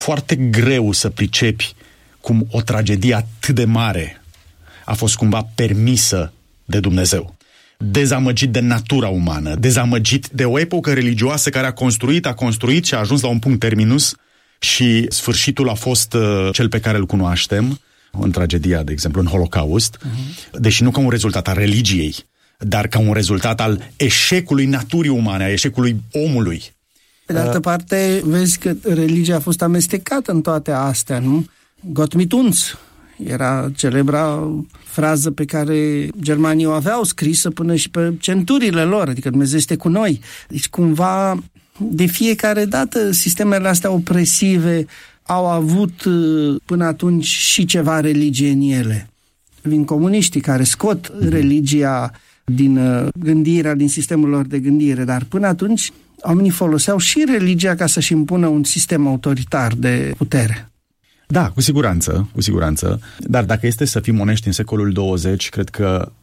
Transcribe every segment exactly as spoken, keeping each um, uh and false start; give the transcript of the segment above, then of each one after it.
foarte greu să pricepi cum o tragedie atât de mare a fost cumva permisă de Dumnezeu. Dezamăgit de natura umană, dezamăgit de o epocă religioasă care a construit, a construit și a ajuns la un punct terminus și sfârșitul a fost uh, cel pe care îl cunoaștem în tragedia, de exemplu, în Holocaust, uh-huh. deși nu ca un rezultat al religiei, dar ca un rezultat al eșecului naturii umane, a eșecului omului. Pe de altă parte, vezi că religia a fost amestecată în toate astea, nu? Gott mit uns era celebra frază pe care germanii o aveau scrisă până și pe centurile lor, adică Dumnezeu este cu noi. Deci cumva, de fiecare dată, sistemele astea opresive au avut până atunci și ceva religie în ele. Vin comuniștii care scot religia din gândirea, din sistemul lor de gândire, dar până atunci oamenii foloseau și religia ca să-și impună un sistem autoritar de putere. Da, cu siguranță, cu siguranță. Dar dacă este să fim onești în secolul douăzeci, cred că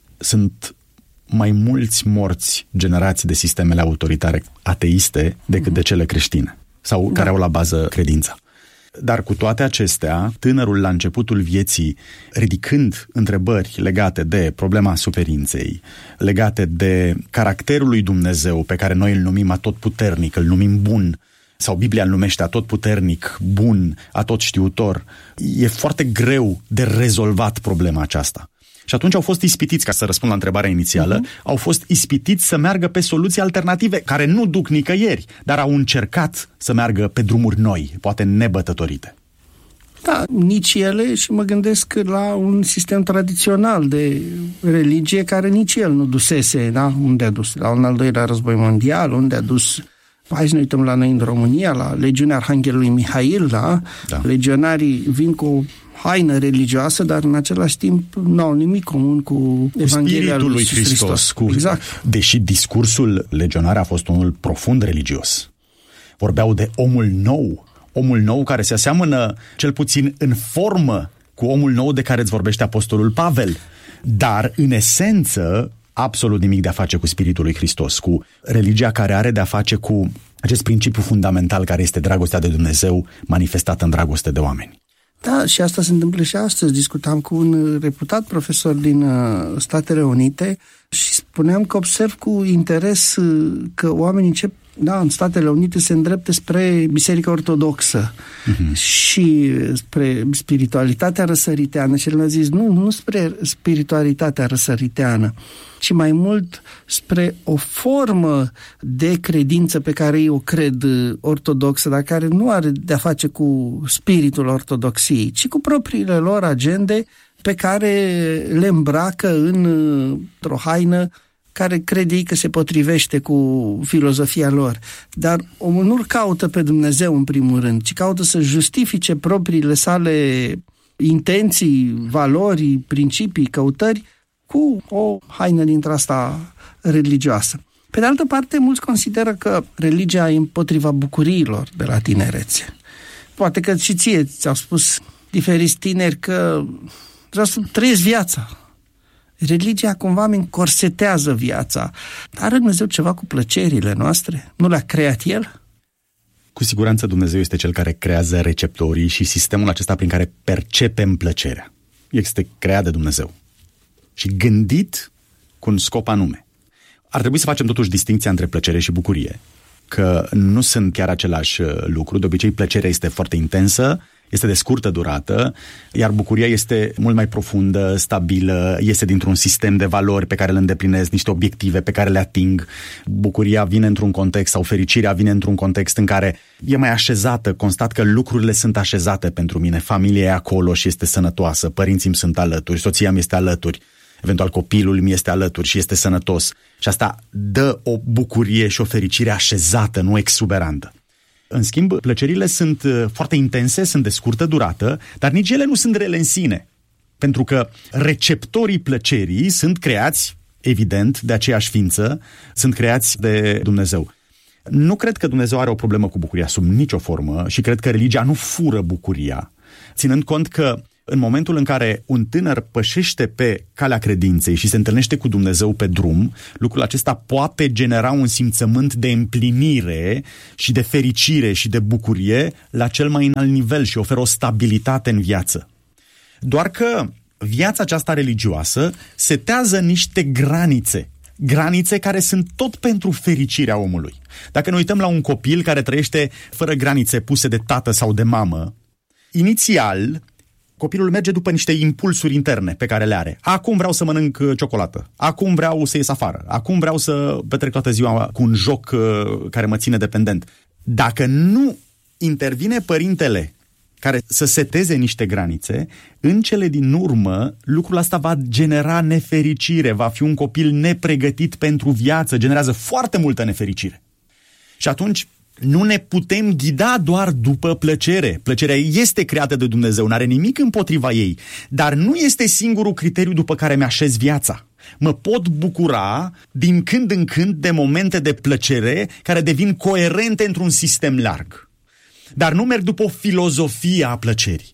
sunt mai mulți morți generați de sistemele autoritare ateiste decât mm-hmm. de cele creștine sau da. care au la bază credința. Dar cu toate acestea, tânărul la începutul vieții, ridicând întrebări legate de problema suferinței, legate de caracterul lui Dumnezeu, pe care noi îl numim atotputernic, îl numim bun, sau Biblia îl numește atotputernic, bun, atotștiutor, e foarte greu de rezolvat problema aceasta. Și atunci au fost ispitiți, ca să răspund la întrebarea inițială, uh-huh. au fost ispitiți să meargă pe soluții alternative, care nu duc nicăieri, dar au încercat să meargă pe drumuri noi, poate nebătătorite. Da, nici ele, și mă gândesc la un sistem tradițional de religie care nici el nu dusese, da? Unde a dus? La un al doilea război mondial, unde a dus... Hai să ne uităm la noi în România, la legiunea Arhanghelului Mihail, da? Da. Legionarii vin cu o haină religioasă, dar în același timp nu au nimic comun cu, cu Evanghelia lui Hristos. Hristos. Cu... Exact. Deși discursul legionar a fost unul profund religios. Vorbeau de omul nou, omul nou care se aseamănă cel puțin în formă cu omul nou de care îți vorbește apostolul Pavel, dar în esență absolut nimic de a face cu Spiritul lui Hristos, cu religia care are de a face cu acest principiu fundamental care este dragostea de Dumnezeu manifestată în dragoste de oameni. Da, și asta se întâmplă și astăzi. Discutam cu un reputat profesor din Statele Unite și spuneam că observ cu interes că oamenii încep, da, în Statele Unite se îndrepte spre Biserica Ortodoxă uh-huh. și spre spiritualitatea răsăriteană. Și el mi-a zis, nu, nu spre spiritualitatea răsăriteană, ci mai mult spre o formă de credință pe care ei o cred ortodoxă, dar care nu are de-a face cu spiritul ortodoxiei, ci cu propriile lor agende pe care le îmbracă în, într-o haină care crede ei că se potrivește cu filozofia lor. Dar omul nu-L caută pe Dumnezeu în primul rând, ci caută să justifice propriile sale intenții, valori, principii, căutări cu o haină dintre asta religioasă. Pe de altă parte, mulți consideră că religia e împotriva bucuriilor de la tinerețe. Poate că și ție ți-au spus diferiți tineri că vreau să trăiesc viața. Religia cumva îmi încorsetează viața. Dar are Dumnezeu ceva cu plăcerile noastre? Nu le-a creat El? Cu siguranță Dumnezeu este Cel care creează receptorii și sistemul acesta prin care percepem plăcerea. Este creat de Dumnezeu și gândit cu un scop anume. Ar trebui să facem totuși distincția între plăcere și bucurie, că nu sunt chiar același lucru. De obicei plăcerea este foarte intensă, este de scurtă durată, iar bucuria este mult mai profundă, stabilă, este dintr-un sistem de valori pe care îl îndeplinesc, niște obiective pe care le ating. Bucuria vine într-un context sau fericirea vine într-un context în care e mai așezată, constat că lucrurile sunt așezate pentru mine, familia e acolo și este sănătoasă, părinții îmi sunt alături, soția mi este alături, eventual copilul mi este alături și este sănătos. Și asta dă o bucurie și o fericire așezată, nu exuberantă. În schimb, plăcerile sunt foarte intense, sunt de scurtă durată, dar nici ele nu sunt rele în sine. Pentru că receptorii plăcerii sunt creați, evident, de aceeași ființă, sunt creați de Dumnezeu. Nu cred că Dumnezeu are o problemă cu bucuria sub nicio formă și cred că religia nu fură bucuria, ținând cont că în momentul în care un tânăr pășește pe calea credinței și se întâlnește cu Dumnezeu pe drum, lucrul acesta poate genera un simțământ de împlinire și de fericire și de bucurie la cel mai înalt nivel și oferă o stabilitate în viață. Doar că viața aceasta religioasă setează niște granițe. Granițe care sunt tot pentru fericirea omului. Dacă ne uităm la un copil care trăiește fără granițe puse de tată sau de mamă, inițial copilul merge după niște impulsuri interne pe care le are. Acum vreau să mănânc ciocolată, acum vreau să ies afară, acum vreau să petrec toată ziua cu un joc care mă ține dependent. Dacă nu intervine părintele care să seteze niște granițe, în cele din urmă, lucrul ăsta va genera nefericire, va fi un copil nepregătit pentru viață, generează foarte multă nefericire. Și atunci nu ne putem ghida doar după plăcere. Plăcerea este creată de Dumnezeu, n-are nimic împotriva ei, dar nu este singurul criteriu după care mi-așez viața. Mă pot bucura din când în când de momente de plăcere care devin coerente într-un sistem larg. Dar nu merg după o filozofie a plăcerii.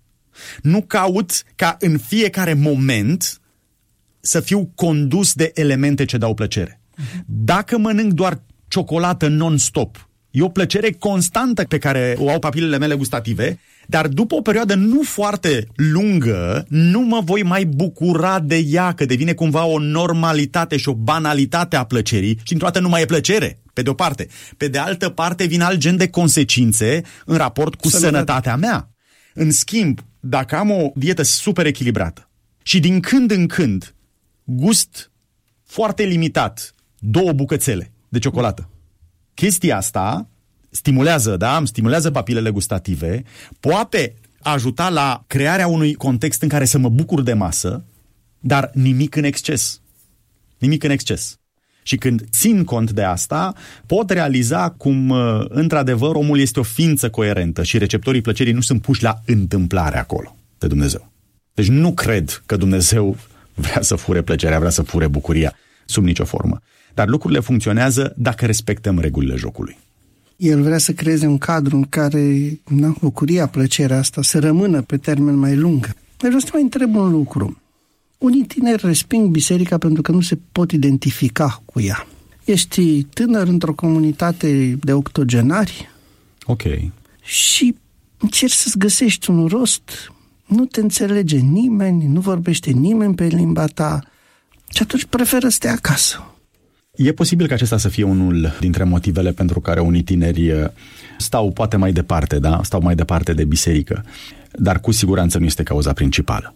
Nu caut ca în fiecare moment să fiu condus de elemente ce dau plăcere. Dacă mănânc doar ciocolată non-stop, e o plăcere constantă pe care o au papilele mele gustative, dar după o perioadă nu foarte lungă, nu mă voi mai bucura de ea, că devine cumva o normalitate și o banalitate a plăcerii și într-o dată nu mai e plăcere, pe de o parte. Pe de altă parte vin alt gen de consecințe în raport cu Sănătate. sănătatea mea. În schimb, dacă am o dietă super echilibrată și din când în când gust foarte limitat două bucățele de ciocolată, chestia asta stimulează, da, îmi stimulează papilele gustative, poate ajuta la crearea unui context în care să mă bucur de masă, dar nimic în exces. Nimic în exces. Și când țin cont de asta, pot realiza cum, într-adevăr, omul este o ființă coerentă și receptorii plăcerii nu sunt puși la întâmplare acolo de Dumnezeu. Deci nu cred că Dumnezeu vrea să fure plăcerea, vrea să fure bucuria sub nicio formă. Dar lucrurile funcționează dacă respectăm regulile jocului. El vrea să creeze un cadru în care na, bucuria, plăcerea asta să rămână pe termen mai lung. Dar vreau să mai întreb un lucru. Unii tineri resping biserica pentru că nu se pot identifica cu ea. Ești tânăr într-o comunitate de octogenari. Ok. Și încerci să-ți găsești un rost, nu te înțelege nimeni, nu vorbește nimeni pe limba ta și atunci preferă să stea acasă. E posibil ca acesta să fie unul dintre motivele pentru care unii tineri stau poate mai departe, da? Stau mai departe de biserică, dar cu siguranță nu este cauza principală.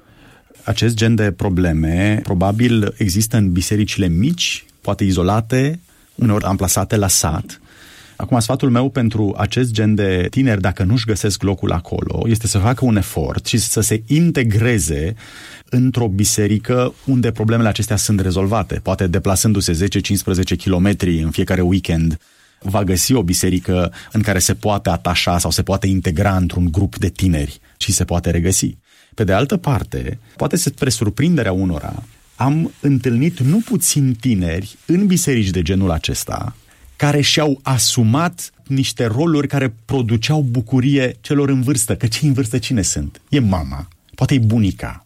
Acest gen de probleme probabil există în bisericile mici, poate izolate, uneori amplasate la sat. Acum, sfatul meu pentru acest gen de tineri, dacă nu-și găsesc locul acolo, este să facă un efort și să se integreze într-o biserică unde problemele acestea sunt rezolvate. Poate deplasându-se zece cincisprezece kilometri în fiecare weekend, va găsi o biserică în care se poate atașa sau se poate integra într-un grup de tineri și se poate regăsi. Pe de altă parte, poate spre surprinderea unora, am întâlnit nu puțini tineri în biserici de genul acesta care și-au asumat niște roluri care produceau bucurie celor în vârstă. Că cei în vârstă cine sunt? E mama, poate e bunica.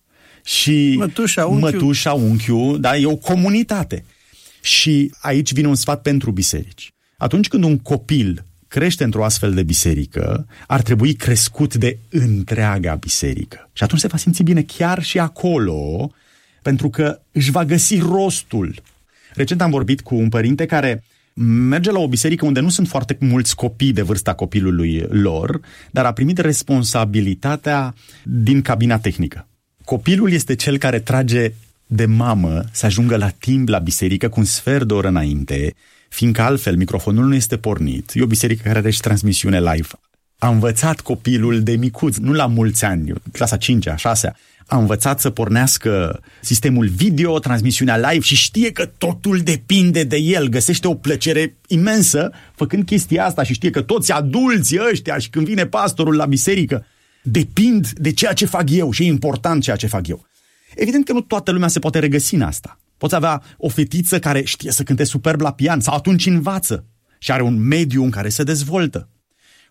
Și mătușa, unchiul. Mătușa, unchiul, da, e o comunitate. Și aici vine un sfat pentru biserici. Atunci când un copil crește într-o astfel de biserică, ar trebui crescut de întreaga biserică. Și atunci se va simți bine chiar și acolo, pentru că își va găsi rostul. Recent am vorbit cu un părinte care merge la o biserică unde nu sunt foarte mulți copii de vârsta copilului lor, dar a primit responsabilitatea din cabina tehnică. Copilul este cel care trage de mamă să ajungă la timp la biserică cu un sfert de oră înainte, fiindcă altfel microfonul nu este pornit. E o biserică care are și transmisiune live. A învățat copilul de micuț, nu la mulți ani, clasa cincea, șasea, a învățat să pornească sistemul video, transmisiunea live și știe că totul depinde de el. Găsește o plăcere imensă făcând chestia asta și știe că toți adulții ăștia și când vine pastorul la biserică depind de ceea ce fac eu și e important ceea ce fac eu. Evident că nu toată lumea se poate regăsi în asta. Poți avea o fetiță care știe să cânte superb la pian sau atunci învață și are un mediu în care se dezvoltă.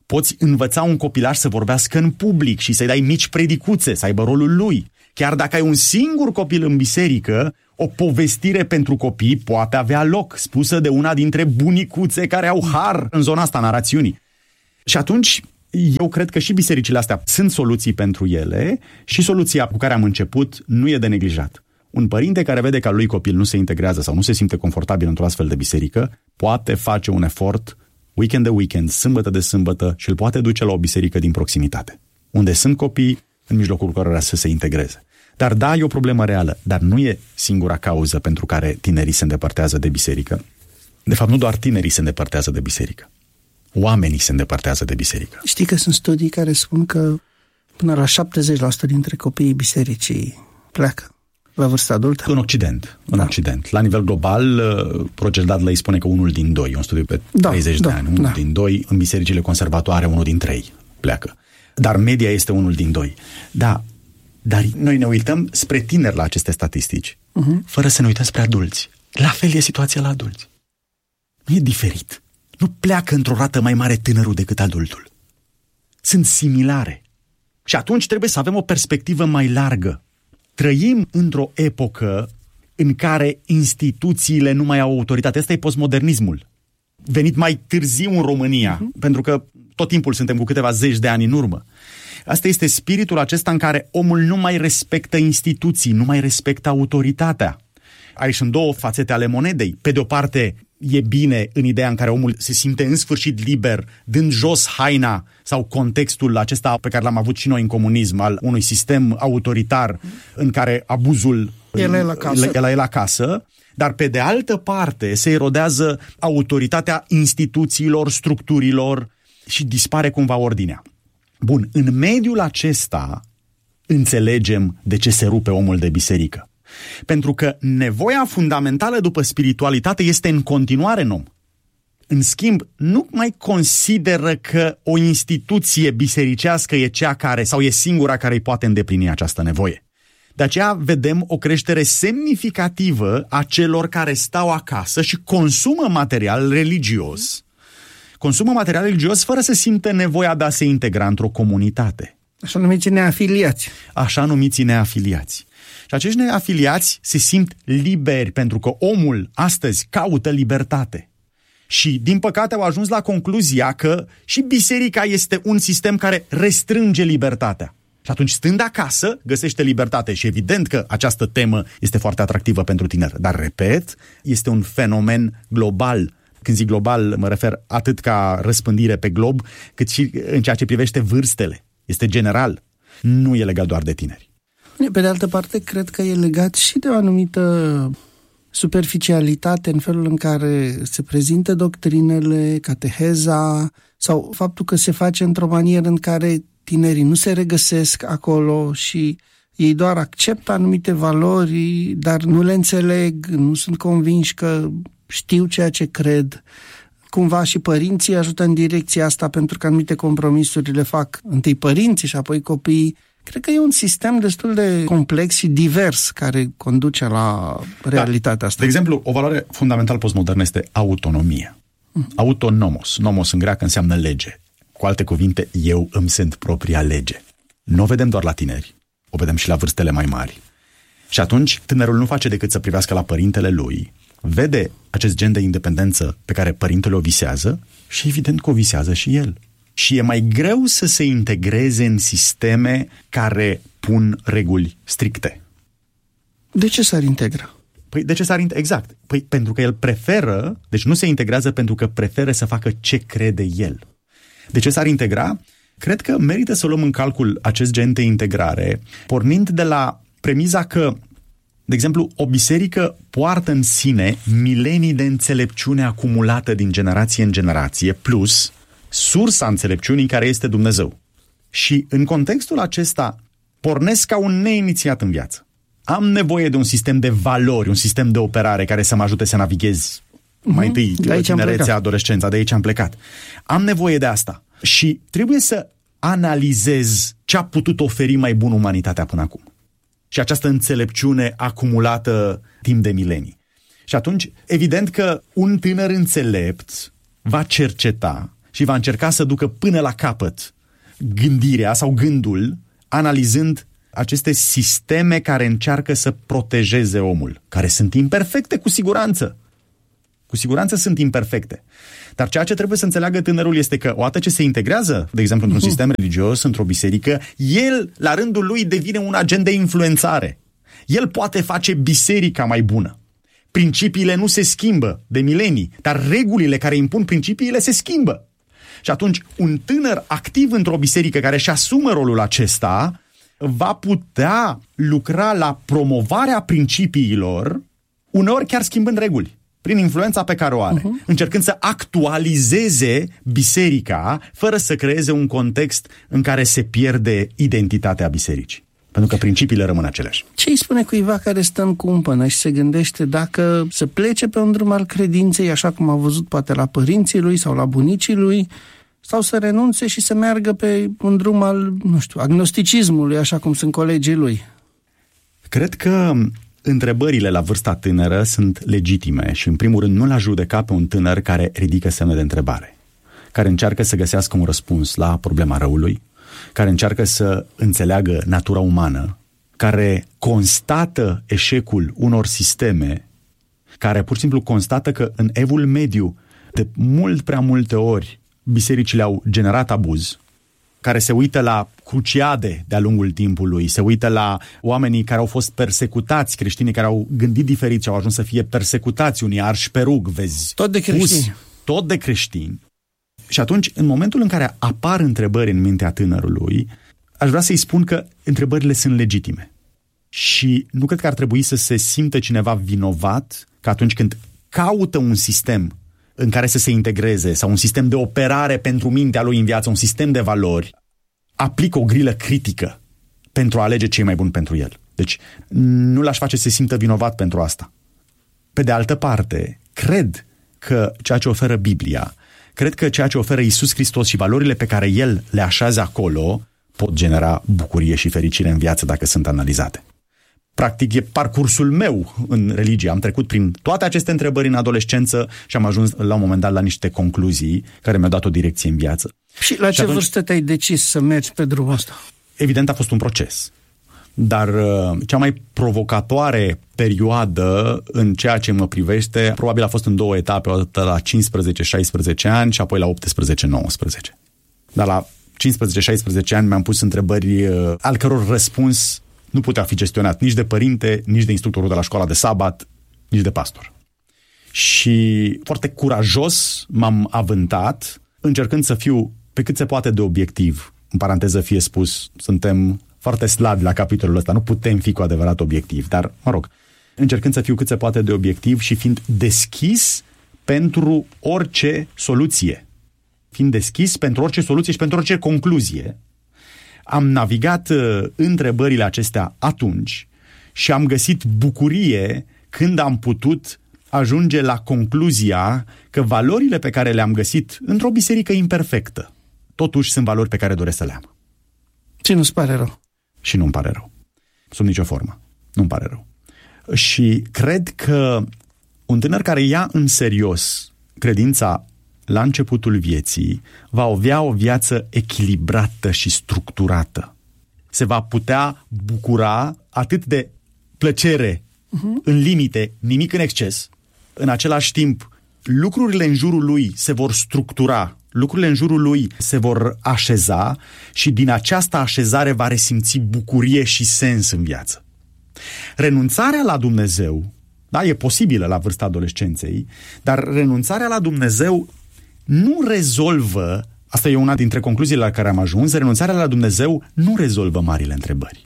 Poți învăța un copilaj să vorbească în public și să-i dai mici predicuțe, să aibă rolul lui. Chiar dacă ai un singur copil în biserică, o povestire pentru copii poate avea loc, spusă de una dintre bunicuțe care au har în zona asta, narațiunii. Și atunci, eu cred că și bisericile astea sunt soluții pentru ele și soluția cu care am început nu e de neglijat. Un părinte care vede că al lui copil nu se integrează sau nu se simte confortabil într-o astfel de biserică, poate face un efort weekend de weekend, sâmbătă de sâmbătă și îl poate duce la o biserică din proximitate, unde sunt copii în mijlocul cărora să se integreze. Dar da, e o problemă reală, dar nu e singura cauză pentru care tinerii se îndepărtează de biserică. De fapt, nu doar tinerii se îndepărtează de biserică. Oamenii se îndepărtează de biserică. Știi că sunt studii care spun că până la șaptezeci la sută dintre copiii bisericii pleacă la vârstă adultă? În Occident. În da. Occident. La nivel global, procedat îi spune că unul din doi, un studiu pe da, treizeci da, de ani, unul da. din doi, în bisericile conservatoare, unul din trei pleacă. Dar media este unul din doi. Da, dar noi ne uităm spre tineri la aceste statistici, uh-huh. fără să ne uităm spre adulți. La fel e situația la adulți. Nu e diferit. Nu pleacă într-o rată mai mare tânărul decât adultul. Sunt similare. Și atunci trebuie să avem o perspectivă mai largă. Trăim într-o epocă în care instituțiile nu mai au autoritate. Asta e postmodernismul. Venit mai târziu în România, uh-huh. pentru că tot timpul suntem cu câteva zeci de ani în urmă. Asta este spiritul acesta în care omul nu mai respectă instituții, nu mai respectă autoritatea. Aici sunt două fațete ale monedei. Pe de o parte, e bine în ideea în care omul se simte în sfârșit liber, dând jos haina sau contextul acesta pe care l-am avut și noi în comunism, al unui sistem autoritar în care abuzul el e la casă. El e la casă. Dar pe de altă parte se erodează autoritatea instituțiilor, structurilor și dispare cumva ordinea. Bun, în mediul acesta înțelegem de ce se rupe omul de biserică. Pentru că nevoia fundamentală după spiritualitate este în continuare în om. În schimb, nu mai consideră că o instituție bisericească e cea care, sau e singura care îi poate îndeplini această nevoie. De aceea vedem o creștere semnificativă a celor care stau acasă și consumă material religios. Consumă material religios fără să simtă nevoia de a se integra într-o comunitate. Așa numiți neafiliați. Așa numiți neafiliați. Și acești neafiliați se simt liberi pentru că omul astăzi caută libertate. Și, din păcate, au ajuns la concluzia că și biserica este un sistem care restrânge libertatea. Și atunci, stând acasă, găsește libertate. Și evident că această temă este foarte atractivă pentru tineri. Dar, repet, este un fenomen global. Când zic global, mă refer atât ca răspândire pe glob, cât și în ceea ce privește vârstele. Este general. Nu e legat doar de tineri. Pe de altă parte, cred că e legat și de o anumită superficialitate în felul în care se prezintă doctrinele, cateheza, sau faptul că se face într-o manieră în care tinerii nu se regăsesc acolo și ei doar acceptă anumite valori, dar nu le înțeleg, nu sunt convinși că știu ceea ce cred. Cumva și părinții ajută în direcția asta pentru că anumite compromisuri le fac întâi părinții și apoi copiii. Cred că e un sistem destul de complex și divers care conduce la realitatea asta. De exemplu, o valoare fundamentală postmodernă este autonomia. Mm. Autonomos. Nomos în greacă înseamnă lege. Cu alte cuvinte, eu îmi sunt propria lege. Nu o vedem doar la tineri, o vedem și la vârstele mai mari. Și atunci, tânărul nu face decât să privească la părintele lui, vede acest gen de independență pe care părintele o visează și evident că o visează și el. Și e mai greu să se integreze în sisteme care pun reguli stricte. De ce s-ar integra? Păi de ce s-ar integra? Exact. Păi pentru că el preferă, deci nu se integrează pentru că preferă să facă ce crede el. De ce s-ar integra? Cred că merită să luăm în calcul acest gen de integrare, pornind de la premiza că, de exemplu, o biserică poartă în sine milenii de înțelepciune acumulată din generație în generație, plus sursa înțelepciunii care este Dumnezeu. Și în contextul acesta pornesc ca un neinițiat în viață. Am nevoie de un sistem de valori, un sistem de operare care să mă ajute să navighez mm-hmm. mai întâi tinerețea, adolescența, de aici am plecat. Am nevoie de asta. Și trebuie să analizez ce a putut oferi mai bun umanitatea până acum. Și această înțelepciune acumulată timp de milenii. Și atunci, evident că un tânăr înțelept va cerceta și va încerca să ducă până la capăt gândirea sau gândul, analizând aceste sisteme care încearcă să protejeze omul, care sunt imperfecte cu siguranță. Cu siguranță sunt imperfecte. Dar ceea ce trebuie să înțeleagă tânărul este că odată ce se integrează, de exemplu, într-un sistem religios, într-o biserică, el, la rândul lui, devine un agent de influențare. El poate face biserica mai bună. Principiile nu se schimbă de milenii, dar regulile care impun principiile se schimbă. Și atunci, un tânăr activ într-o biserică care își asumă rolul acesta va putea lucra la promovarea principiilor, uneori chiar schimbând reguli, prin influența pe care o are, uh-huh. încercând să actualizeze biserica fără să creeze un context în care se pierde identitatea bisericii. Pentru că principiile rămân aceleași. Ce îi spune cuiva care stă în cumpănă și se gândește dacă să plece pe un drum al credinței, așa cum a văzut poate la părinții lui sau la bunicii lui, sau să renunțe și să meargă pe un drum al, nu știu, agnosticismului, așa cum sunt colegii lui? Cred că întrebările la vârsta tânără sunt legitime și, în primul rând, nu l-a judeca pe un tânăr care ridică semne de întrebare, care încearcă să găsească un răspuns la problema răului, care încearcă să înțeleagă natura umană, care constată eșecul unor sisteme, care pur și simplu constată că în evul mediu, de mult prea multe ori, bisericile au generat abuz, care se uită la cruciade de-a lungul timpului, se uită la oamenii care au fost persecutați, creștinii care au gândit diferit și au ajuns să fie persecutați, unii arșperug, vezi, tot de creștini. Pus, tot de creștini. Și atunci, în momentul în care apar întrebări în mintea tânărului, aș vrea să-i spun că întrebările sunt legitime. Și nu cred că ar trebui să se simtă cineva vinovat că atunci când caută un sistem în care să se integreze sau un sistem de operare pentru mintea lui în viață, un sistem de valori, aplică o grilă critică pentru a alege ce e mai bun pentru el. Deci nu l-aș face să se simtă vinovat pentru asta. Pe de altă parte, cred că ceea ce oferă Biblia, cred că ceea ce oferă Iisus Hristos și valorile pe care El le așează acolo pot genera bucurie și fericire în viață dacă sunt analizate. Practic, e parcursul meu în religie. Am trecut prin toate aceste întrebări în adolescență și am ajuns la un moment dat la niște concluzii care mi-au dat o direcție în viață. Și la și ce atunci, vârstă te-ai decis să mergi pe drumul ăsta? Evident, a fost un proces. Dar uh, cea mai provocatoare perioadă în ceea ce mă privește probabil a fost în două etape, o dată la cincisprezece șaisprezece ani și apoi la optsprezece nouăsprezece. Dar la cincisprezece șaisprezece ani mi-am pus întrebări uh, al căror răspuns nu putea fi gestionat nici de părinte, nici de instructorul de la școala de sabat, nici de pastor. Și foarte curajos m-am avântat, încercând să fiu pe cât se poate de obiectiv. În paranteză fie spus, suntem foarte slabi la capitolul ăsta, nu putem fi cu adevărat obiectivi, dar, mă rog, încercând să fiu cât se poate de obiectiv și fiind deschis pentru orice soluție. Fiind deschis pentru orice soluție și pentru orice concluzie. Am navigat uh, întrebările acestea atunci și am găsit bucurie când am putut ajunge la concluzia că valorile pe care le-am găsit într-o biserică imperfectă, totuși sunt valori pe care doresc să le am. Și nu-ți pare rău? Și nu-mi pare rău. Sub nicio formă. Nu-mi pare rău. Și cred că un tânăr care ia în serios credința la începutul vieții va avea o viață echilibrată și structurată. Se va putea bucura atât de plăcere uh-huh. în limite, nimic în exces. În același timp, lucrurile în jurul lui se vor structura, lucrurile în jurul lui se vor așeza și din această așezare va resimți bucurie și sens în viață. Renunțarea la Dumnezeu, da, e posibilă la vârsta adolescenței, dar renunțarea la Dumnezeu nu rezolvă, asta e una dintre concluziile la care am ajuns, renunțarea la Dumnezeu nu rezolvă marile întrebări.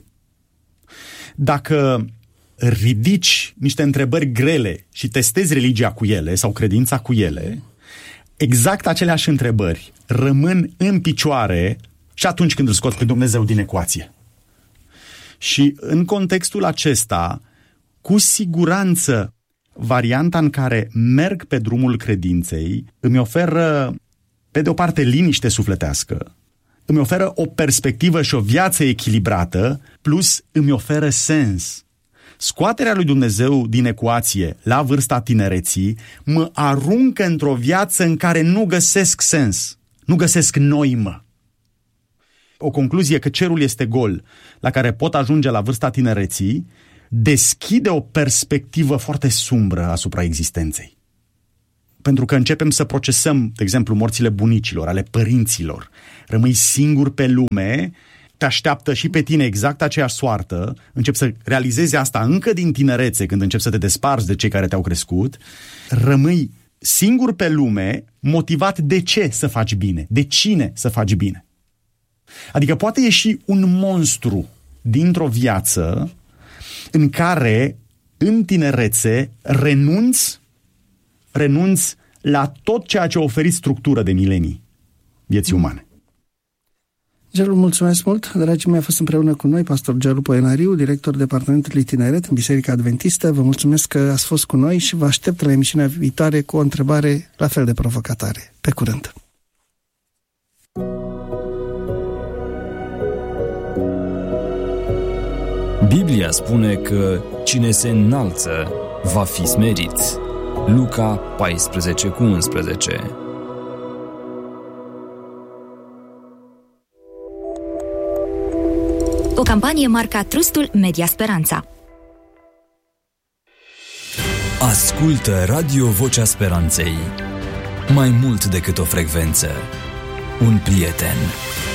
Dacă ridici niște întrebări grele și testezi religia cu ele sau credința cu ele, exact aceleași întrebări rămân în picioare și atunci când îl scoți pe Dumnezeu din ecuație. Și în contextul acesta, cu siguranță, varianta în care merg pe drumul credinței îmi oferă, pe de o parte, liniște sufletească, îmi oferă o perspectivă și o viață echilibrată, plus îmi oferă sens. Scoaterea lui Dumnezeu din ecuație la vârsta tinereții mă aruncă într-o viață în care nu găsesc sens. Nu găsesc noimă. O concluzie că cerul este gol, la care pot ajunge la vârsta tinereții, deschide o perspectivă foarte sumbră asupra existenței. Pentru că începem să procesăm, de exemplu, morțile bunicilor, ale părinților. Rămâi singur pe lume, te așteaptă și pe tine exact aceeași soartă, începi să realizezi asta încă din tinerețe, când începi să te desparți de cei care te-au crescut, rămâi singur pe lume, motivat de ce să faci bine, de cine să faci bine. Adică poate ieși un monstru dintr-o viață în care, în tinerețe, renunți, renunți la tot ceea ce a oferit structură de milenii vieții umane. Gelu, mulțumesc mult. Dragii mei, a fost împreună cu noi pastor Gelu Poenariu, director Departamentului Tineret în Biserica Adventistă. Vă mulțumesc că ați fost cu noi și vă aștept la emisiunea viitoare cu o întrebare la fel de provocatoare. Pe curând! Biblia spune că cine se înalță va fi smerit. Luca paisprezece cu unsprezece. O campanie marca Trustul Media Speranța. Ascultă Radio Vocea Speranței. Mai mult decât o frecvență, un prieten.